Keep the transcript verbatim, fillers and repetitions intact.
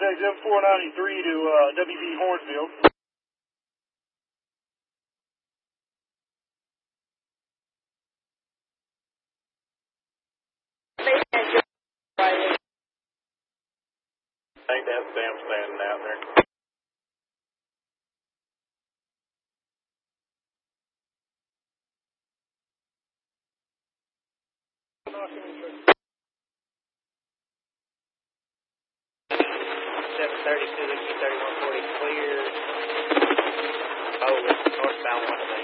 contact M four ninety-three to uh, W B Hornfield. I think that's Sam standing out there. seven thirty, Suzuki thirty-one forty clear. Oh, northbound one.